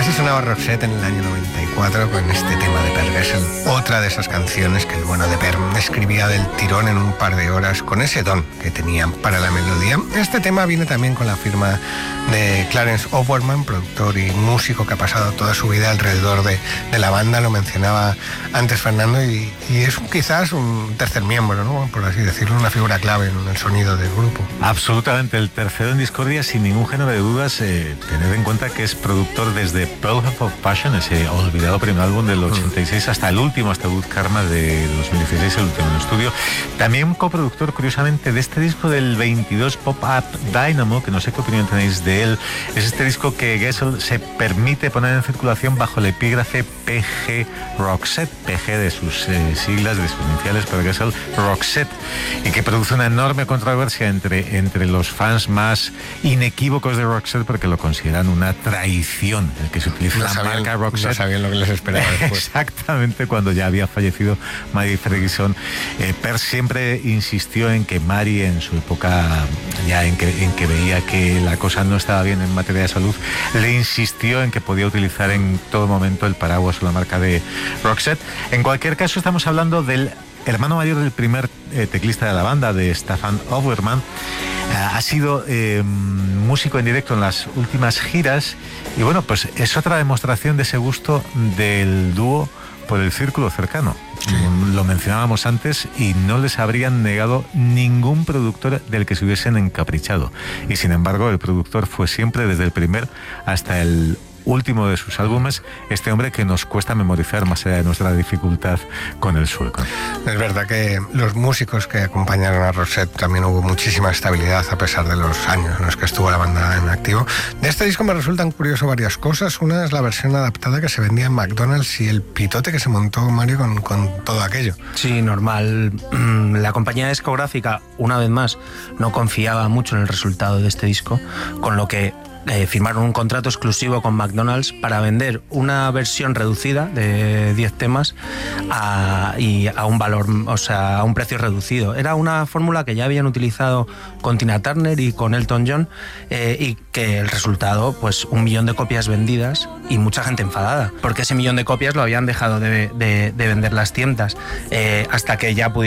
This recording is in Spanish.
Así sonaba Roxette en el año 94 con este tema de Per Gessle, otra de esas canciones que el bueno de Per escribía del tirón en un par de horas con ese don que tenía para la melodía. Este tema viene también con la firma de Clarence Overman, productor y músico que ha pasado toda su vida alrededor de la banda, lo mencionaba antes Fernando, y es quizás un tercer miembro, ¿no?, por así decirlo, una figura clave en el sonido del grupo. Absolutamente, el tercero en discordia sin ningún género de dudas. Tened en cuenta que es productor desde Pearl of Passion, ese olvidado primer álbum del 86, hasta el último, hasta Good Karma de 2016, el último en estudio. También coproductor, curiosamente, de este disco del 22, Pop-Up Dynamo, que no sé qué opinión tenéis de él. Es este disco que Gessle se permite poner en circulación bajo el epígrafe PG Roxette, PG de sus siglas, de sus iniciales, pero Gessle Roxette, y que produce una enorme controversia entre los fans más inequívocos de Roxette, porque lo consideran una traición el que se utiliza la marca Roxette. No sabían lo que les esperaba después. Exactamente, cuando ya había fallecido Mary Ferguson. Per siempre insistió en que Mary, en su época ya en que veía que la cosa no estaba bien en materia de salud, le insistió en que podía utilizar en todo momento el paraguas o la marca de Roxette. En cualquier caso, estamos hablando del hermano mayor del primer teclista de la banda, de Staffan Overman. Ha sido músico en directo en las últimas giras, y bueno, pues es otra demostración de ese gusto del dúo por el círculo cercano. Sí. Lo mencionábamos antes, y no les habrían negado ningún productor del que se hubiesen encaprichado, y sin embargo el productor fue siempre, desde el primer hasta el último de sus álbumes, este hombre que nos cuesta memorizar más allá de nuestra dificultad con el sueco. Es verdad que los músicos que acompañaron a Roxette también hubo muchísima estabilidad a pesar de los años en los que estuvo la banda en activo. De este disco me resultan curioso varias cosas. Una es la versión adaptada que se vendía en McDonald's y el pitote que se montó Mario con todo aquello. Sí, normal. La compañía discográfica, una vez más, no confiaba mucho en el resultado de este disco, con lo que firmaron un contrato exclusivo con McDonald's para vender una versión reducida de 10 temas y a un valor, o sea, a un precio reducido. Era una fórmula que ya habían utilizado con Tina Turner y con Elton John, y que el resultado, pues 1 millón de copias vendidas y mucha gente enfadada, porque ese 1 millón de copias lo habían dejado de vender las tiendas, hasta que ya pudieron